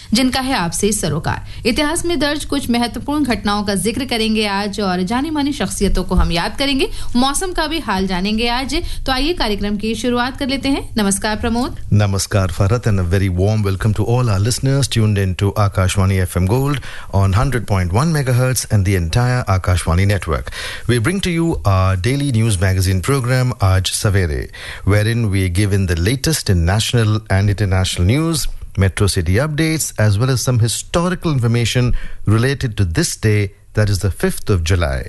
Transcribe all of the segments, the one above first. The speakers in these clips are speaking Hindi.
जिनका है आपसे सरोकार। इतिहास में दर्ज कुछ महत्वपूर्ण घटनाओं का जिक्र करेंगे आज और जानी मानी शख्सियतों को हम याद करेंगे। मौसम का भी हाल जानेंगे आज। तो आइए कार्यक्रम की शुरुआत कर लेते हैं। नमस्कार Pramod. Namaskar Farhat, and a very warm welcome to all our listeners tuned into Akashvani FM Gold on 100.1 megahertz and the entire Akashvani network. We bring to you our daily news magazine program Aaj Savere, wherein we give in the latest in national and international news, metro city updates, as well as some historical information related to this day, that is the 5th of July.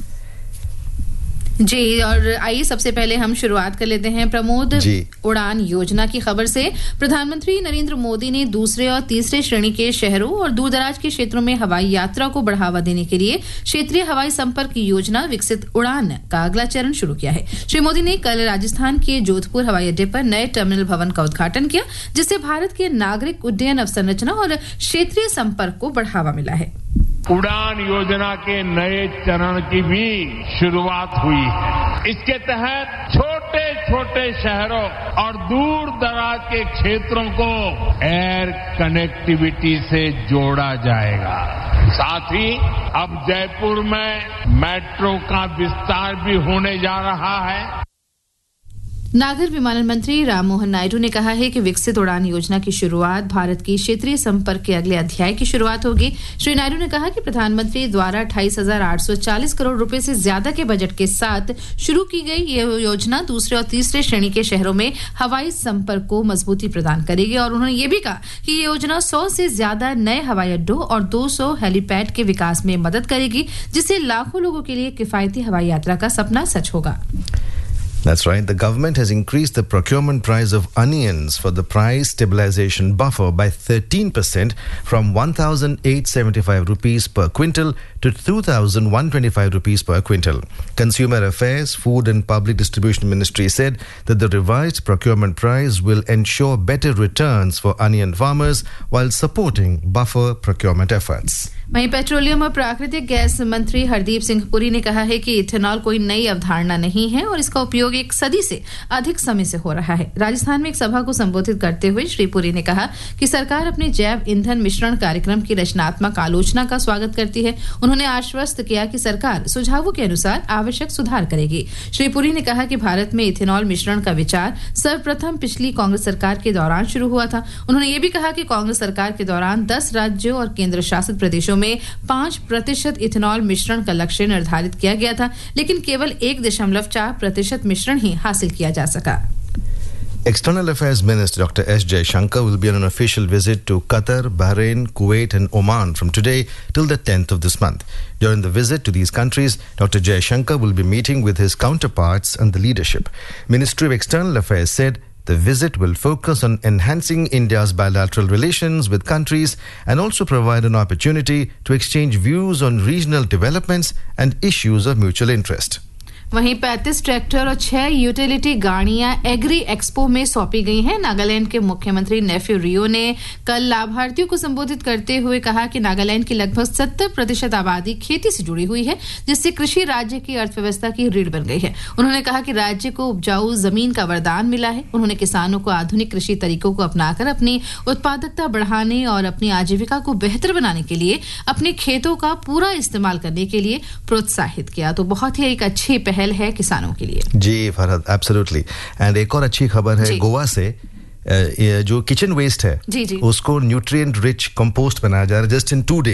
जी, और आइए सबसे पहले हम शुरुआत कर लेते हैं प्रमोद उड़ान योजना की खबर से। प्रधानमंत्री नरेंद्र मोदी ने दूसरे और तीसरे श्रेणी के शहरों और दूरदराज के क्षेत्रों में हवाई यात्रा को बढ़ावा देने के लिए क्षेत्रीय हवाई संपर्क योजना विकसित उड़ान का अगला चरण शुरू किया है। श्री मोदी ने कल राजस्थान के जोधपुर हवाई अड्डे पर नए टर्मिनल भवन का उद्घाटन किया, जिससे भारत के नागरिक उड्डयन अवसंरचना और क्षेत्रीय संपर्क को बढ़ावा मिला है। उड़ान योजना के नए चरण की भी शुरुआत हुई है। इसके तहत छोटे छोटे शहरों और दूर दराज के क्षेत्रों को एयर कनेक्टिविटी से जोड़ा जाएगा। साथ ही अब जयपुर में मेट्रो का विस्तार भी होने जा रहा है। नागर विमानन मंत्री राममोहन नायडू ने कहा है कि विकसित उड़ान योजना की शुरुआत भारत की क्षेत्रीय संपर्क के अगले अध्याय की शुरुआत होगी। श्री नायडू ने कहा कि प्रधानमंत्री द्वारा 28,840 करोड़ रुपए से ज्यादा के बजट के साथ शुरू की गई ये योजना दूसरे और तीसरे श्रेणी के शहरों में हवाई संपर्क को मजबूती प्रदान करेगी। और उन्होंने ये भी कहा कि ये योजना 100 से ज्यादा नए हवाई अड्डों और 200 हेलीपैड के विकास में मदद करेगी, जिससे लाखों लोगों के लिए किफायती हवाई यात्रा का सपना सच होगा। That's right. The government has increased the procurement price of onions for the price stabilization buffer by 13% from 1,875 rupees per quintal to 2,125 rupees per quintal. Consumer Affairs, Food and Public Distribution Ministry said that the revised procurement price will ensure better returns for onion farmers while supporting buffer procurement efforts. वहीं पेट्रोलियम और प्राकृतिक गैस मंत्री हरदीप सिंह पुरी ने कहा है कि इथेनॉल कोई नई अवधारणा नहीं है और इसका उपयोग एक सदी से अधिक समय से हो रहा है। राजस्थान में एक सभा को संबोधित करते हुए श्री पुरी ने कहा कि सरकार अपने जैव ईंधन मिश्रण कार्यक्रम की रचनात्मक आलोचना का स्वागत करती है। उन्होंने आश्वस्त किया कि सरकार सुझावों के अनुसार आवश्यक सुधार करेगी। श्री पुरी ने कहा कि भारत में इथेनॉल मिश्रण का विचार सर्वप्रथम पिछली कांग्रेस सरकार के दौरान शुरू हुआ था। उन्होंने ये भी कहा कि कांग्रेस सरकार के दौरान 10 राज्यों और केंद्र शासित प्रदेशों में 5% इथेनॉल मिश्रण का लक्ष्य निर्धारित किया गया था, लेकिन केवल 1.4% मिश्रण ही हासिल किया जा सका। External Affairs Minister Dr. S. Jaishankar will be on an official visit to Qatar, Bahrain, Kuwait and Oman from today till the 10th of this month. During the visit to these countries, Dr. Jaishankar will be meeting with his counterparts and the leadership. Ministry of External Affairs said the visit will focus on enhancing India's bilateral relations with countries and also provide an opportunity to exchange views on regional developments and issues of mutual interest. वहीं 35 ट्रैक्टर और 6 यूटिलिटी गाड़ियां एग्री एक्सपो में सौंपी गई हैं। नागालैंड के मुख्यमंत्री नेफ्यू रियो ने कल लाभार्थियों को संबोधित करते हुए कहा कि नागालैंड की लगभग 70% आबादी खेती से जुड़ी हुई है, जिससे कृषि राज्य की अर्थव्यवस्था की रीढ़ बन गई है। उन्होंने कहा कि राज्य को उपजाऊ जमीन का वरदान मिला है। उन्होंने किसानों को आधुनिक कृषि तरीकों को अपनाकर अपनी उत्पादकता बढ़ाने और अपनी आजीविका को बेहतर बनाने के लिए अपने खेतों का पूरा इस्तेमाल करने के लिए प्रोत्साहित किया। तो बहुत ही एक अच्छी पहल है किसानों के लिए। जी फरहत, एब्सोल्युटली। एंड एक और अच्छी खबर है गोवा से, जो किचन वेस्ट है जी। उसको न्यूट्रिएंट रिच कंपोस्ट बनाया जा रहा है जस्ट इन 2 days।